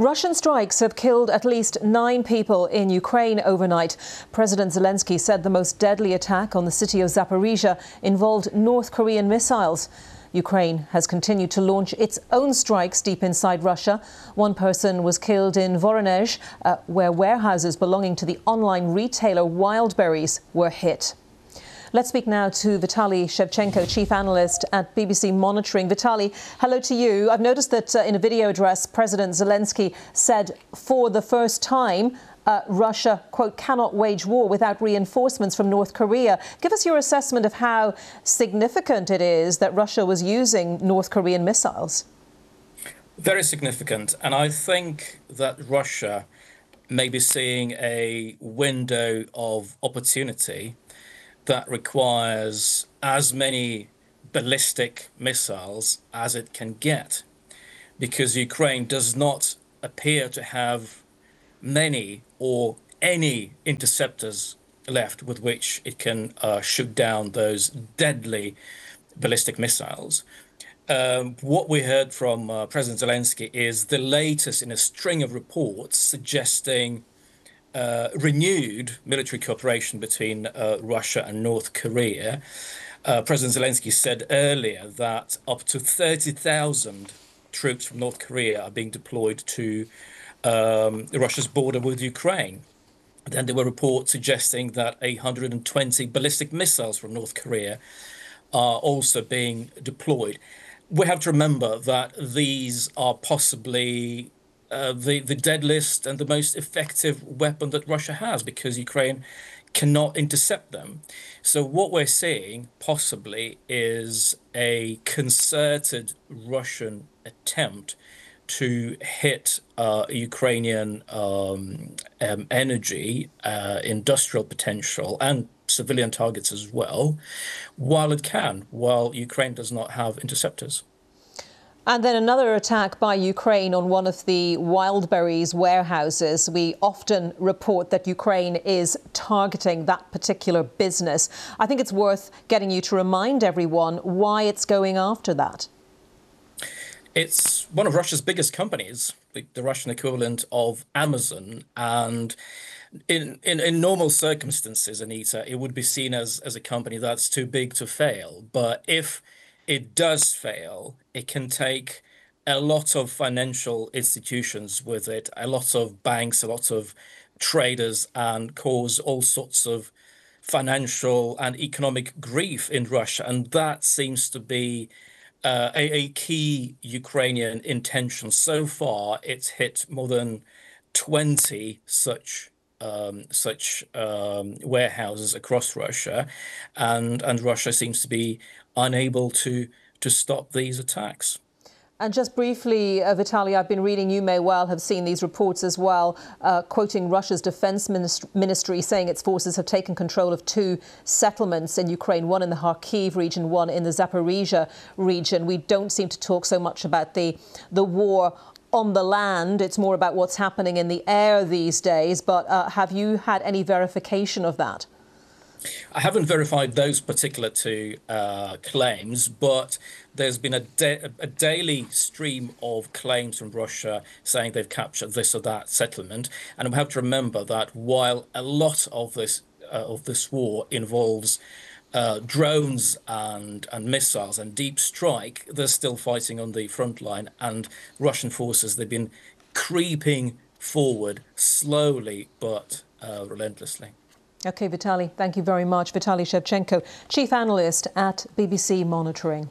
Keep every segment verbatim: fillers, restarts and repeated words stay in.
Russian strikes have killed at least nine people in Ukraine overnight. President Zelensky said the most deadly attack on the city of Zaporizhia involved North Korean missiles. Ukraine has continued to launch its own strikes deep inside Russia. One person was killed in Voronezh, uh, where warehouses belonging to the online retailer Wildberries were hit. Let's speak now to Vitaly Shevchenko, chief analyst at B B C Monitoring. Vitaly, hello to you. I've noticed that uh, in a video address, President Zelensky said for the first time uh, Russia, quote, cannot wage war without reinforcements from North Korea. Give us your assessment of how significant it is that Russia was using North Korean missiles. Very significant. And I think that Russia may be seeing a window of opportunity that requires as many ballistic missiles as it can get, because Ukraine does not appear to have many or any interceptors left with which it can uh, shoot down those deadly ballistic missiles. Um, what we heard from uh, President Zelensky is the latest in a string of reports suggesting Uh, renewed military cooperation between uh, Russia and North Korea. Uh, President Zelensky said earlier that up to thirty thousand troops from North Korea are being deployed to um, Russia's border with Ukraine. Then there were reports suggesting that one hundred twenty ballistic missiles from North Korea are also being deployed. We have to remember that these are possibly Uh, the, the deadliest and the most effective weapon that Russia has, because Ukraine cannot intercept them. So what we're seeing possibly is a concerted Russian attempt to hit uh, Ukrainian um, um, energy, uh, industrial potential, and civilian targets as well, while it can, while Ukraine does not have interceptors. And then another attack by Ukraine on one of the Wildberries warehouses. We often report that Ukraine is targeting that particular business. I think it's worth getting you to remind everyone why it's going after that. It's one of Russia's biggest companies, the, the Russian equivalent of Amazon. And in, in, in normal circumstances, Anita, it would be seen as, as a company that's too big to fail. But if it does fail, it can take a lot of financial institutions with it, a lot of banks, a lot of traders, and cause all sorts of financial and economic grief in Russia. And that seems to be uh, a, a key Ukrainian intention. So far, it's hit more than twenty such Um, such um, warehouses across Russia, and and Russia seems to be unable to to stop these attacks. And just briefly, uh, Vitaly, I've been reading, you may well have seen these reports as well, uh, quoting Russia's defense minist ministry saying its forces have taken control of two settlements in Ukraine, one in the Kharkiv region, one in the Zaporizhia region. We don't seem to talk so much about the the war on the land. It's more about what's happening in the air these days. But uh, have you had any verification of that? I haven't verified those particular two uh, claims, but there's been a, da a daily stream of claims from Russia saying they've captured this or that settlement. And we have to remember that while a lot of this uh, of this war involves Uh, drones and and missiles and deep strike, they're still fighting on the front line, and Russian forces, they've been creeping forward slowly but uh, relentlessly. OK, Vitaly, thank you very much. Vitaly Shevchenko, chief analyst at B B C Monitoring.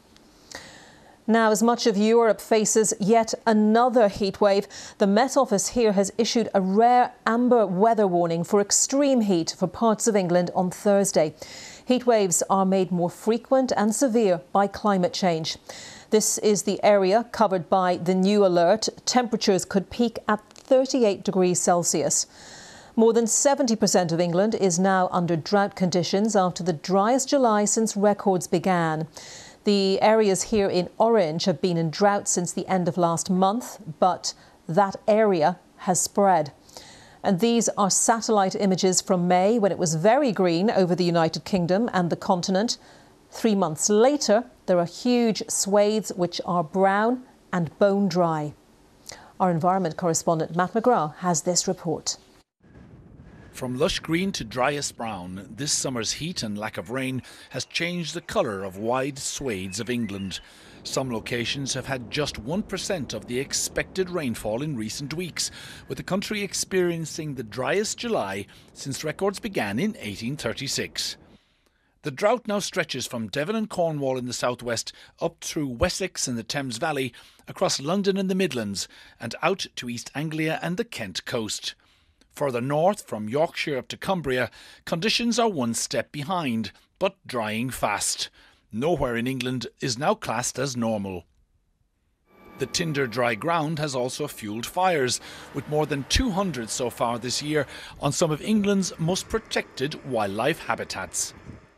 Now, as much of Europe faces yet another heatwave, the Met Office here has issued a rare amber weather warning for extreme heat for parts of England on Thursday. Heat waves are made more frequent and severe by climate change. This is the area covered by the new alert. Temperatures could peak at thirty-eight degrees Celsius. More than seventy percent of England is now under drought conditions after the driest July since records began. The areas here in orange have been in drought since the end of last month, but that area has spread. And these are satellite images from May, when it was very green over the United Kingdom and the continent. Three months later, there are huge swathes which are brown and bone dry. Our environment correspondent Matt McGrath has this report. From lush green to driest brown, this summer's heat and lack of rain has changed the colour of wide swathes of England. Some locations have had just one percent of the expected rainfall in recent weeks, with the country experiencing the driest July since records began in eighteen thirty-six. The drought now stretches from Devon and Cornwall in the southwest up through Wessex and the Thames Valley, across London and the Midlands, and out to East Anglia and the Kent coast. Further north, from Yorkshire up to Cumbria, conditions are one step behind, but drying fast. Nowhere in England is now classed as normal. The tinder dry ground has also fuelled fires, with more than two hundred so far this year on some of England's most protected wildlife habitats.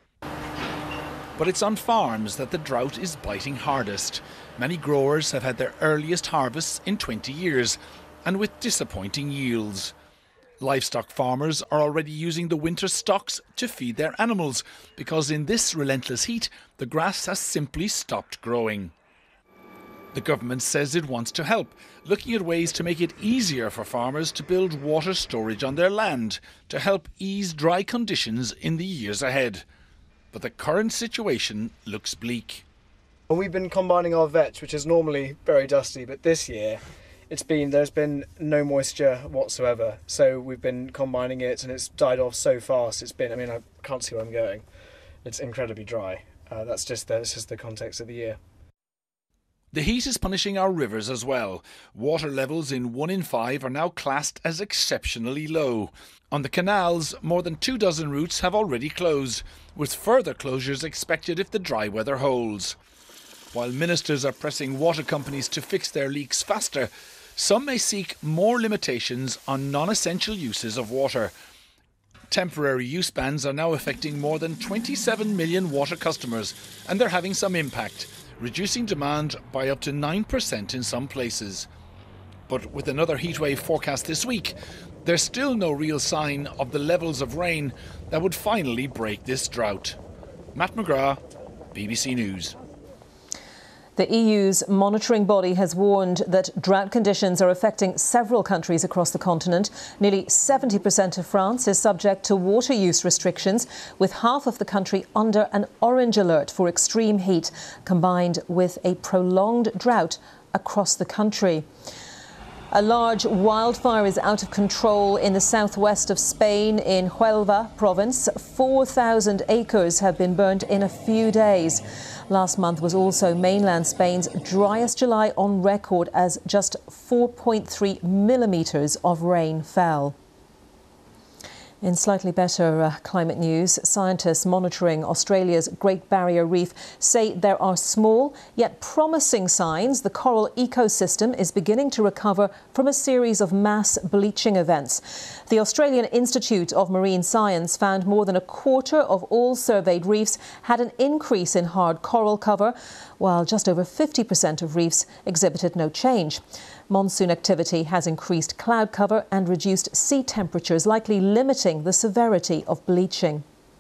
But it's on farms that the drought is biting hardest. Many growers have had their earliest harvests in twenty years, and with disappointing yields. Livestock farmers are already using the winter stocks to feed their animals, because in this relentless heat, the grass has simply stopped growing. The government says it wants to help, looking at ways to make it easier for farmers to build water storage on their land, to help ease dry conditions in the years ahead. But the current situation looks bleak. Well, we've been combining our vetch, which is normally very dusty, but this year it's been there's been no moisture whatsoever. So we've been combining it, and it's died off so fast. It's been, I mean, I can't see where I'm going. It's incredibly dry. Uh, that's just that's just the context of the year. The heat is punishing our rivers as well. Water levels in one in five are now classed as exceptionally low. On the canals, more than two dozen routes have already closed, with further closures expected if the dry weather holds. While ministers are pressing water companies to fix their leaks faster, some may seek more limitations on non-essential uses of water. Temporary use bans are now affecting more than twenty-seven million water customers, and they're having some impact, reducing demand by up to nine percent in some places. But with another heatwave forecast this week, there's still no real sign of the levels of rain that would finally break this drought. Matt McGrath, B B C News. The E U's monitoring body has warned that drought conditions are affecting several countries across the continent. Nearly seventy percent of France is subject to water use restrictions, with half of the country under an orange alert for extreme heat, combined with a prolonged drought across the country. A large wildfire is out of control in the southwest of Spain, in Huelva province. four thousand acres have been burnt in a few days. Last month was also mainland Spain's driest July on record, as just four point three millimetres of rain fell. In slightly better uh, climate news, scientists monitoring Australia's Great Barrier Reef say there are small yet promising signs the coral ecosystem is beginning to recover from a series of mass bleaching events. The Australian Institute of Marine Science found more than a quarter of all surveyed reefs had an increase in hard coral cover, while just over fifty percent of reefs exhibited no change. Monsoon activity has increased cloud cover and reduced sea temperatures, likely limiting the severity of bleaching.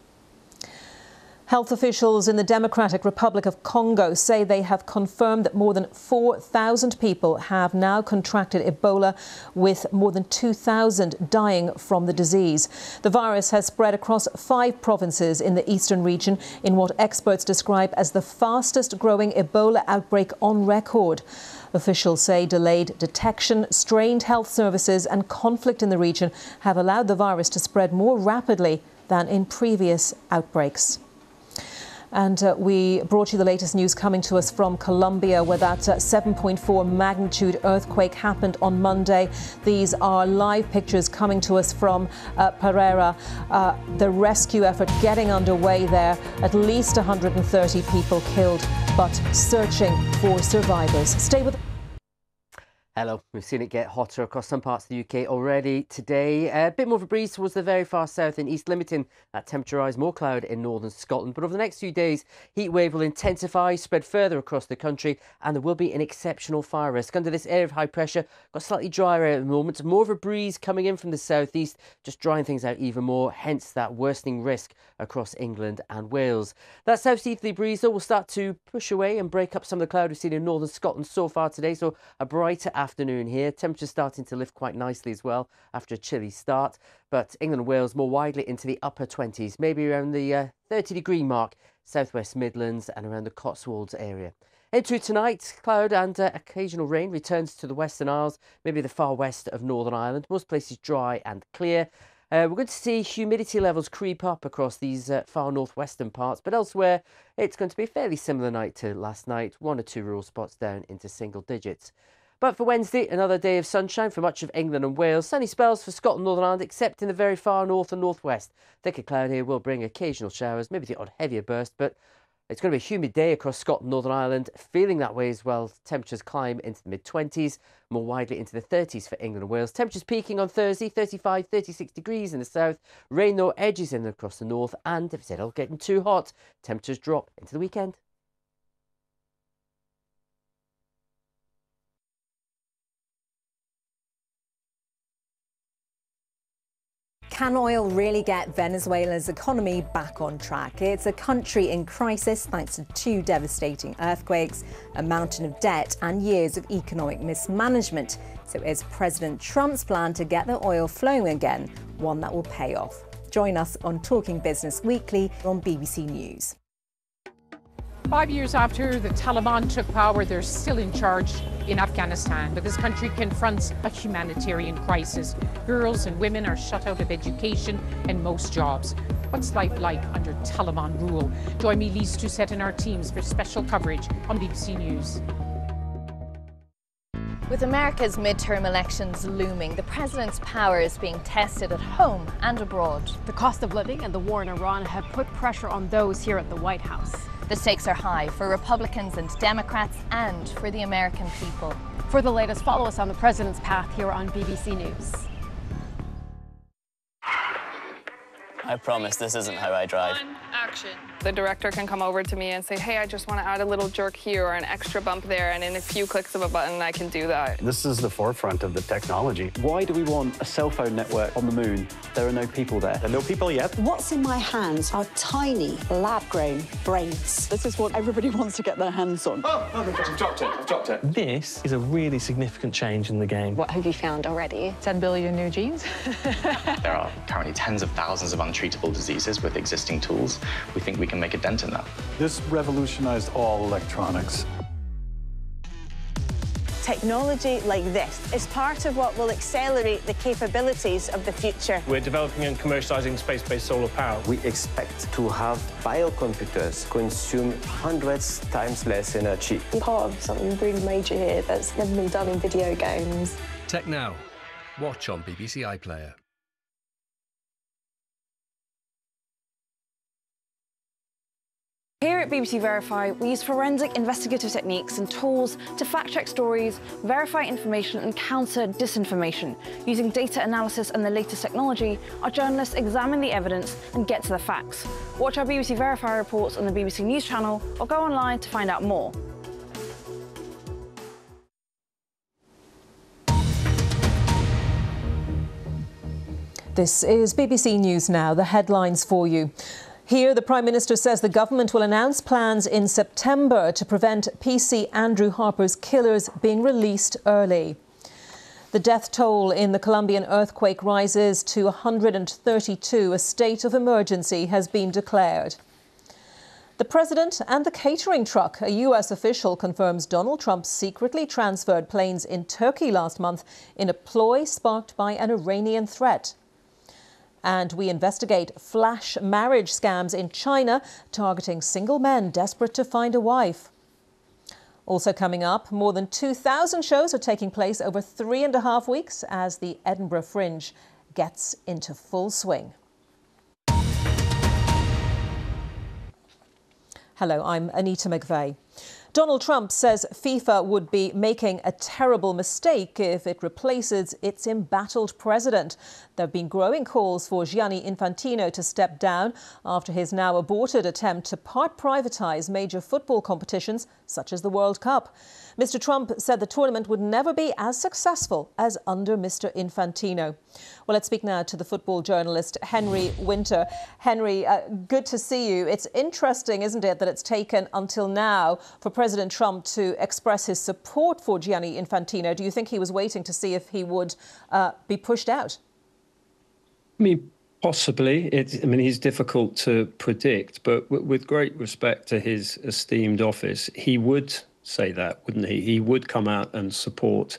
Health officials in the Democratic Republic of Congo say they have confirmed that more than four thousand people have now contracted Ebola, with more than two thousand dying from the disease. The virus has spread across five provinces in the eastern region in what experts describe as the fastest growing Ebola outbreak on record. Officials say delayed detection, strained health services and conflict in the region have allowed the virus to spread more rapidly than in previous outbreaks. And uh, we brought you the latest news coming to us from Colombia, where that uh, seven point four magnitude earthquake happened on Monday. These are live pictures coming to us from uh, Pereira. Uh, the rescue effort getting underway there. At least one hundred thirty people killed, but searching for survivors. Stay with Hello, we've seen it get hotter across some parts of the U K already today. A bit more of a breeze towards the very far south in East, limiting that temperature rise, more cloud in northern Scotland. But over the next few days, heat wave will intensify, spread further across the country, and there will be an exceptional fire risk. Under this area of high pressure, got slightly drier at the moment, more of a breeze coming in from the southeast, just drying things out even more, hence that worsening risk across England and Wales. That south-easterly breeze, though, will start to push away and break up some of the cloud we've seen in northern Scotland so far today, so a brighter afternoon. afternoon here. Temperatures starting to lift quite nicely as well after a chilly start. But England and Wales more widely into the upper twenties, maybe around the uh, thirty degree mark, southwest Midlands and around the Cotswolds area. Into tonight, cloud and uh, occasional rain returns to the Western Isles, maybe the far west of Northern Ireland. Most places dry and clear. Uh, we're going to see humidity levels creep up across these uh, far northwestern parts, but elsewhere it's going to be a fairly similar night to last night, one or two rural spots down into single digits. But for Wednesday, another day of sunshine for much of England and Wales. Sunny spells for Scotland, Northern Ireland, except in the very far north and northwest. Thicker cloud here will bring occasional showers, maybe the odd heavier burst, but it's going to be a humid day across Scotland, Northern Ireland, feeling that way as well. Temperatures climb into the mid twenties, more widely into the thirties for England and Wales. Temperatures peaking on Thursday, thirty-five, thirty-six degrees in the south. Rain though edges in across the north, and if it's all getting too hot, temperatures drop into the weekend. Can oil really get Venezuela's economy back on track? It's a country in crisis thanks to two devastating earthquakes, a mountain of debt and years of economic mismanagement. So is President Trump's plan to get the oil flowing again one that will pay off? Join us on Talking Business Weekly on B B C News. Five years after the Taliban took power, they're still in charge in Afghanistan, but this country confronts a humanitarian crisis. Girls and women are shut out of education and most jobs. What's life like under Taliban rule? Join me, Lise Doucette, and our teams for special coverage on B B C News. With America's midterm elections looming, the president's power is being tested at home and abroad. The cost of living and the war in Iran have put pressure on those here at the White House. The stakes are high for Republicans and Democrats and for the American people. For the latest, follow us on the president's path here on B B C News. I promise this isn't how I drive. One, action. The director can come over to me and say, hey, I just want to add a little jerk here or an extra bump there, and in a few clicks of a button, I can do that. This is the forefront of the technology. Why do we want a cell phone network on the moon? There are no people there. There are no people yet. What's in my hands are tiny, lab-grown brains. This is what everybody wants to get their hands on. Oh, oh I've dropped it, I've dropped it. This is a really significant change in the game. What have you found already? ten billion new genes. There are currently tens of thousands of untreatable diseases with existing tools. We think we can make a dent in that. This revolutionized all electronics. Technology like this is part of what will accelerate the capabilities of the future. We're developing and commercializing space-based solar power. We expect to have biocomputers consume hundreds times less energy. We're part of something really major here that's never been done in video games. Tech Now. Watch on B B C iPlayer. Here at B B C Verify, we use forensic investigative techniques and tools to fact-check stories, verify information and counter disinformation. Using data analysis and the latest technology, our journalists examine the evidence and get to the facts. Watch our B B C Verify reports on the B B C News channel or go online to find out more. This is B B C News Now, the headlines for you. Here, the Prime Minister says the government will announce plans in September to prevent P C Andrew Harper's killers being released early. The death toll in the Colombian earthquake rises to one hundred thirty-two. A state of emergency has been declared. The President and the catering truck. A U S official confirms Donald Trump secretly transferred planes in Turkey last month in a ploy sparked by an Iranian threat. And we investigate flash marriage scams in China, targeting single men desperate to find a wife. Also coming up, more than two thousand shows are taking place over three and a half weeks as the Edinburgh Fringe gets into full swing. Hello, I'm Anita McVeigh. Donald Trump says FIFA would be making a terrible mistake if it replaces its embattled president. There have been growing calls for Gianni Infantino to step down after his now aborted attempt to part privatise major football competitions such as the World Cup. Mister Trump said the tournament would never be as successful as under Mister Infantino. Well, let's speak now to the football journalist Henry Winter. Henry, uh, good to see you. It's interesting, isn't it, that it's taken until now for President President Trump to express his support for Gianni Infantino? Do you think he was waiting to see if he would uh, be pushed out? I mean, possibly. It, I mean, he's difficult to predict, but w with great respect to his esteemed office, he would say that, wouldn't he? He would come out and support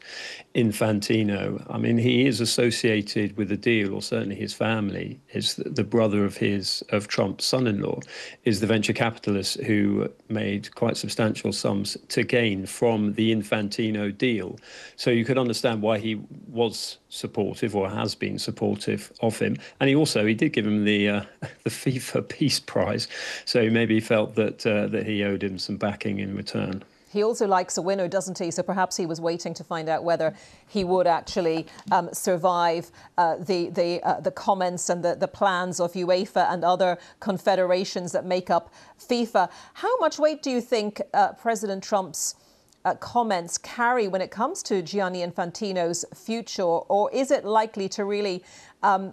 Infantino. I mean, he is associated with the deal, or certainly his family is the brother of his of Trump's son-in-law, is the venture capitalist who made quite substantial sums to gain from the Infantino deal. So you could understand why he was supportive, or has been supportive of him. And he also he did give him the uh, the FIFA Peace Prize, so maybe he felt that uh, that he owed him some backing in return. He also likes a winner, doesn't he? So perhaps he was waiting to find out whether he would actually um, survive uh, the the uh, the comments and the, the plans of UEFA and other confederations that make up FIFA. How much weight do you think uh, President Trump's uh, comments carry when it comes to Gianni Infantino's future, or is it likely to really um,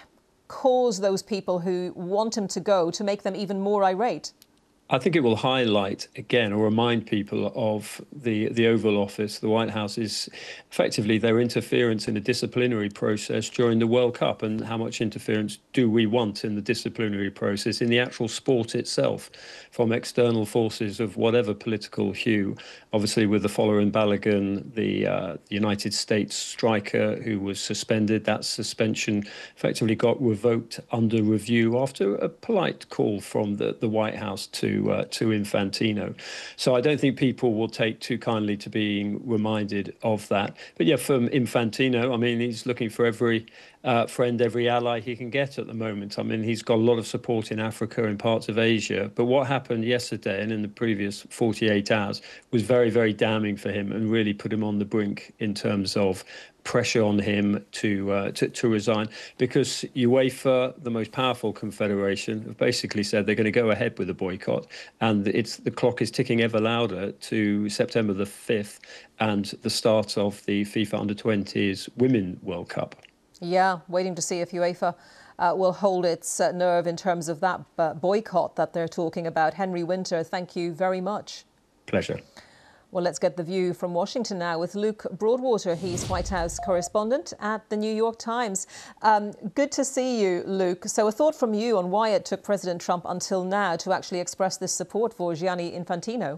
cause those people who want him to go to make them even more irate? I think it will highlight again, or remind people of the the Oval Office, the White House, is effectively their interference in a disciplinary process during the World Cup, and how much interference do we want in the disciplinary process in the actual sport itself from external forces of whatever political hue. Obviously, with the following Balogun, the uh, United States striker who was suspended, that suspension effectively got revoked under review after a polite call from the, the White House to Uh, to Infantino. So I don't think people will take too kindly to being reminded of that. But yeah, from Infantino, I mean, he's looking for every uh, friend, every ally he can get at the moment. I mean, he's got a lot of support in Africa and parts of Asia. But what happened yesterday and in the previous forty-eight hours was very, very damning for him, and really put him on the brink in terms of pressure on him to, uh, to to resign, because UEFA, the most powerful confederation, have basically said they're going to go ahead with the boycott, and it's the clock is ticking ever louder to September the fifth and the start of the FIFA Under twenties Women World Cup. Yeah, waiting to see if UEFA uh, will hold its uh, nerve in terms of that uh, boycott that they're talking about. Henry Winter, thank you very much. Pleasure. Well, let's get the view from Washington now with Luke Broadwater. He's White House correspondent at the New York Times. Um, good to see you, Luke. So a thought from you on why it took President Trump until now to actually express this support for Gianni Infantino.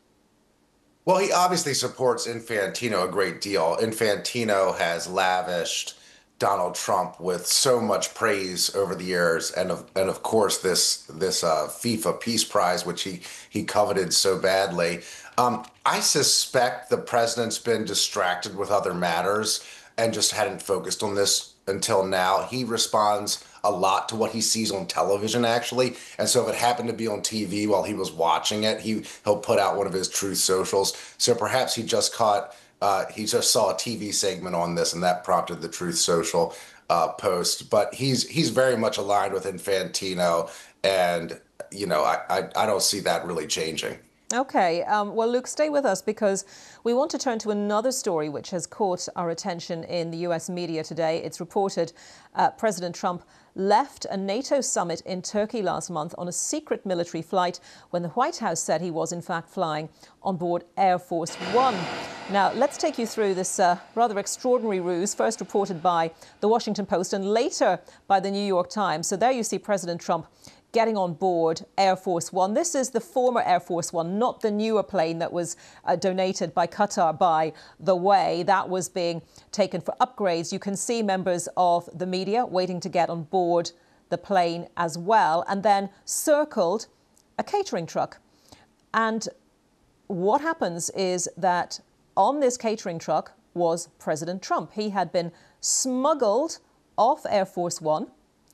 Well, he obviously supports Infantino a great deal. Infantino has lavished Donald Trump with so much praise over the years, and of and of course this this uh, FIFA Peace Prize, which he he coveted so badly. Um, I suspect the president's been distracted with other matters and just hadn't focused on this until now. He responds a lot to what he sees on television, actually, and so if it happened to be on T V while he was watching it, he he'll put out one of his Truth Socials. So perhaps he just caught. Uh, he just saw a T V segment on this, and that prompted the Truth Social uh, post. But he's he's very much aligned with Infantino, and you know I I, I don't see that really changing. OK, um, well, Luke, stay with us, because we want to turn to another story which has caught our attention in the U S media today. It's reported uh, President Trump left a NATO summit in Turkey last month on a secret military flight, when the White House said he was in fact flying on board Air Force One. Now, let's take you through this uh, rather extraordinary ruse, first reported by the Washington Post and later by the New York Times. So there you see President Trump getting on board Air Force One. This is the former Air Force One, not the newer plane that was uh, donated by Qatar, by the way. That was being taken for upgrades. You can see members of the media waiting to get on board the plane as well, and then circled a catering truck. And what happens is that on this catering truck was President Trump. He had been smuggled off Air Force One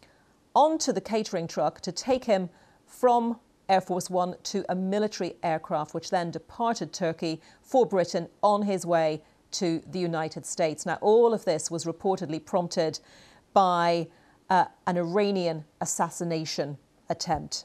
onto the catering truck to take him from Air Force One to a military aircraft, which then departed Turkey for Britain on his way to the United States. Now, all of this was reportedly prompted by uh, an Iranian assassination attempt.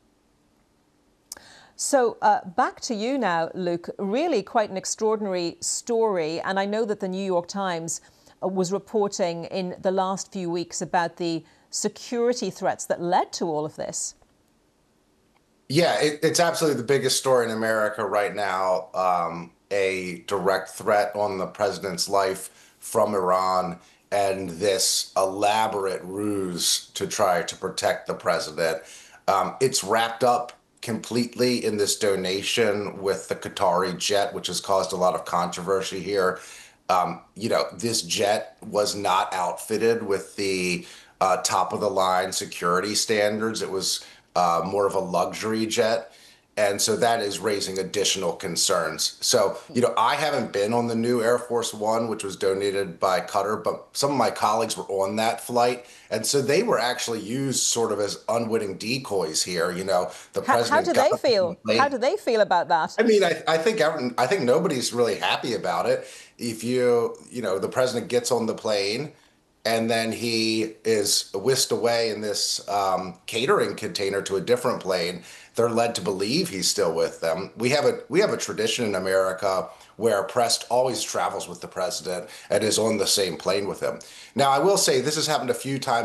So uh, back to you now, Luke. Really quite an extraordinary story. And I know that the New York Times uh, was reporting in the last few weeks about the security threats that led to all of this. Yeah, it, it's absolutely the biggest story in America right now. Um, a direct threat on the president's life from Iran and this elaborate ruse to try to protect the president. Um, it's wrapped up completely in this donation with the Qatari jet, which has caused a lot of controversy here. Um, you know, this jet was not outfitted with the uh, top of the line security standards. It was uh, more of a luxury jet. And so that is raising additional concerns. So, you know, I haven't been on the new Air Force One, which was donated by Qatar, but some of my colleagues were on that flight. And so they were actually used sort of as unwitting decoys here. You know, the how, president. How do they feel? How do they feel about that? I mean, I, I think everyone, I think nobody's really happy about it. If you, you know, the president gets on the plane and then he is whisked away in this um, catering container to a different plane, they're led to believe he's still with them. We have a we have a tradition in America where press always travels with the president and is on the same plane with him. Now, I will say this has happened a few times